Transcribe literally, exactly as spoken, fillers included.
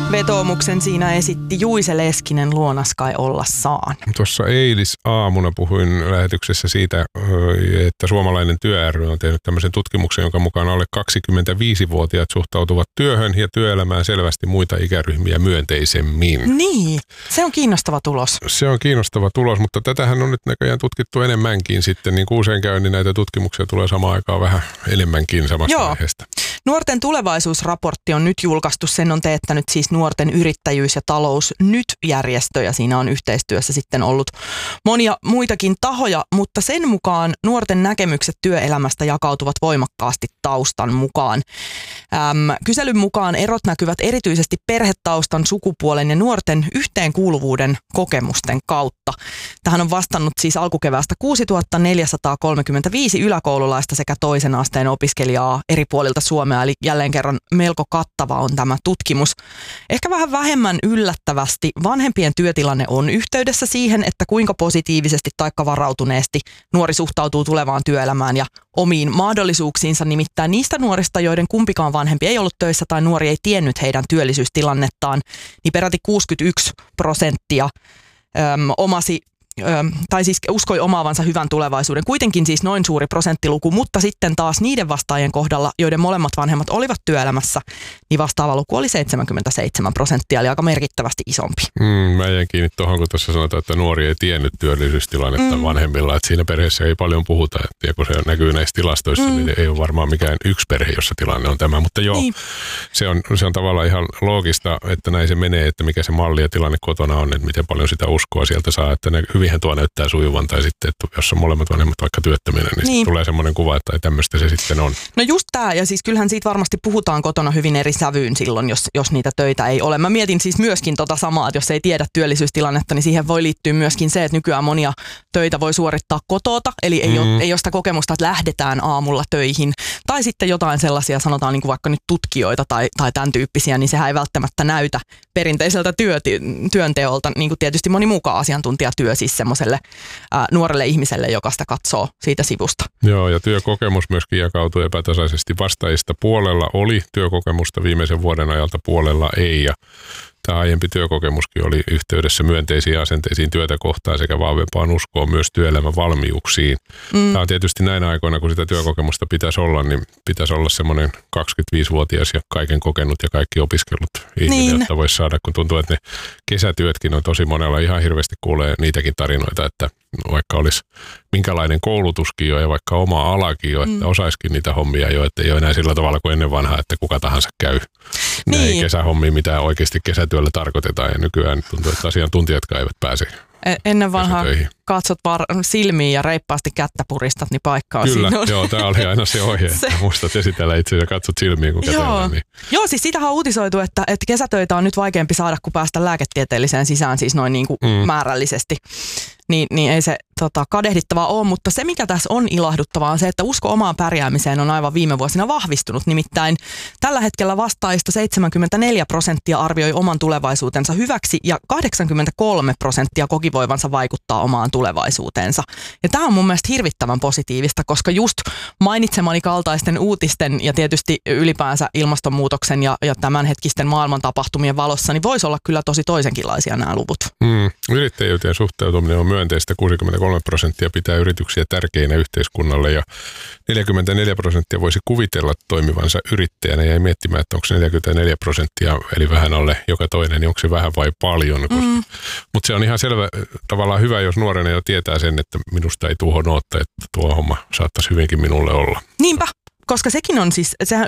Vetoomuksen siinä esitti Juise Leskinen Luonas kai olla saan. Tuossa eilisaamuna puhuin lähetyksessä siitä, että suomalainen työ ry on tehnyt tämmöisen tutkimuksen, jonka mukaan alle kaksikymmentäviisivuotiaat suhtautuvat työhön ja työelämään selvästi muita ikäryhmiä myönteisemmin. Niin, se on kiinnostava tulos. Se on kiinnostava tulos, mutta tätähän on nyt näköjään tutkittu enemmänkin sitten. Niin kuin usein käy, niin näitä tutkimuksia tulee samaan aikaan vähän enemmänkin samasta Joo. aiheesta. Nuorten tulevaisuusraportti on nyt julkaistu. Sen on teettänyt siis Nuorten yrittäjyys- ja talous nyt-järjestö, ja siinä on yhteistyössä sitten ollut monia muitakin tahoja, mutta sen mukaan nuorten näkemykset työelämästä jakautuvat voimakkaasti taustan mukaan. Äm, kyselyn mukaan erot näkyvät erityisesti perhetaustan, sukupuolen ja nuorten yhteenkuuluvuuden kokemusten kautta. Tähän on vastannut siis alkukeväästä kuusituhatta neljäsataakolmekymmentäviisi yläkoululaista sekä toisen asteen opiskelijaa eri puolilta Suomea, eli jälleen kerran melko kattava on tämä tutkimus. Ehkä vähän vähemmän yllättävästi vanhempien työtilanne on yhteydessä siihen, että kuinka positiivisesti taikka varautuneesti nuori suhtautuu tulevaan työelämään ja omiin mahdollisuuksiinsa. Nimittäin niistä nuorista, joiden kumpikaan vanhempi ei ollut töissä tai nuori ei tiennyt heidän työllisyystilannettaan, niin peräti kuusikymmentäyksi prosenttia öm, omasi tai siis uskoi omaavansa hyvän tulevaisuuden. Kuitenkin siis noin suuri prosenttiluku, mutta sitten taas niiden vastaajien kohdalla, joiden molemmat vanhemmat olivat työelämässä, niin vastaava luku oli seitsemänkymmentäseitsemän prosenttia, eli aika merkittävästi isompi. Mm, mä jäin kiinni tuohon, kun tuossa sanotaan, että nuori ei tiennyt työllisyystilannetta mm. vanhemmilla, että siinä perheessä ei paljon puhuta, että ja kun se näkyy näissä tilastoissa, mm. niin ei ole varmaan mikään yksi perhe, jossa tilanne on tämä, mutta joo, niin. se, on, se on tavallaan ihan loogista, että näin se menee, että mikä se malli ja tilanne kotona on, että miten paljon sitä uskoa sieltä saa, että ne hyvin tuo näyttää sujuvan, tai sitten, että jos on molemmat vanhemmat vaikka työttöminä, niin, niin. tulee semmoinen kuva, että tämmöistä se sitten on. No just tämä, ja siis kyllähän siitä varmasti puhutaan kotona hyvin eri sävyyn silloin, jos, jos niitä töitä ei ole. Mä mietin siis myöskin tota samaa, että jos ei tiedä työllisyystilannetta, niin siihen voi liittyä myöskin se, että nykyään monia töitä voi suorittaa kotota, eli ei, mm. ole, ei ole sitä kokemusta, että lähdetään aamulla töihin, tai sitten jotain sellaisia, sanotaan niin kuin vaikka nyt tutkijoita tai, tai tämän tyyppisiä, niin sehän ei välttämättä näytä perinteiseltä työ, työnteolta, niin kuin tietysti moni muukaan asiantuntijatyö siis semmoiselle ää, nuorelle ihmiselle, joka sitä katsoo siitä sivusta. Joo, ja työkokemus myöskin jakautuu epätasaisesti. Vastaajista puolella oli työkokemusta viimeisen vuoden ajalta, puolella ei, ja tämä aiempi työkokemuskin oli yhteydessä myönteisiin asenteisiin työtä kohtaan sekä vahvempaan uskoon myös työelämän valmiuksiin. Mm. Tämä on tietysti näinä aikoina, kun sitä työkokemusta pitäisi olla, niin pitäisi olla semmoinen kaksikymmentäviisivuotias ja kaiken kokenut ja kaikki opiskellut ihminen, niin. jotta voisi saada, kun tuntuu, että ne kesätyötkin on tosi monella. Ihan hirveästi kuulee niitäkin tarinoita, että vaikka olisi minkälainen koulutuskin jo ja vaikka oma alakin jo, että mm. osaisikin niitä hommia jo, että ei ole enää sillä tavalla kuin ennen vanhaa, että kuka tahansa käy. Niin. Ei kesähommia, mitä oikeasti kesätyöllä tarkoitetaan, ja nykyään tuntuu, että asiantuntijatkaan eivät pääse ennen vanhaa katsot vaan silmiin ja reippaasti kättä puristat, niin paikka on Kyllä, siinä. joo, tämä oli aina se ohje, että muistat esitellä itse ja katsot silmiin, kun kätellään. Niin. Joo, siis sitähän on uutisoitu, että, että kesätöitä on nyt vaikeampi saada, kun päästä lääketieteelliseen sisään, siis noin niin kuin mm. määrällisesti. Niin, niin ei se tota, kadehdittavaa ole, mutta se mikä tässä on ilahduttavaa on se, että usko omaan pärjäämiseen on aivan viime vuosina vahvistunut. Nimittäin tällä hetkellä vastaajista seitsemänkymmentäneljä prosenttia arvioi oman tulevaisuutensa hyväksi ja kahdeksankymmentäkolme prosenttia koki voivansa vaikuttaa omaan tulevaisuuteensa. Ja tämä on mun mielestä hirvittävän positiivista, koska just mainitsemani kaltaisten uutisten ja tietysti ylipäänsä ilmastonmuutoksen ja, ja tämänhetkisten maailman tapahtumien valossa, niin voisi olla kyllä tosi toisenkinlaisia nämä luvut. Mm. Yrittäjyyteen suhteutuminen on myönteistä. kuusikymmentäkolme prosenttia pitää yrityksiä tärkeinä yhteiskunnalle ja neljäkymmentäneljä prosenttia voisi kuvitella toimivansa yrittäjänä ja miettimään, että onko neljäkymmentäneljä prosenttia, eli vähän alle joka toinen, niin onko se vähän vai paljon. Mm. Mutta se on ihan selvä, tavallaan hyvä, jos nuorena jo tietää sen, että minusta ei tuohon odottaa, että tuo homma saattaisi hyvinkin minulle olla. Niinpä. Koska sekin on siis, sehän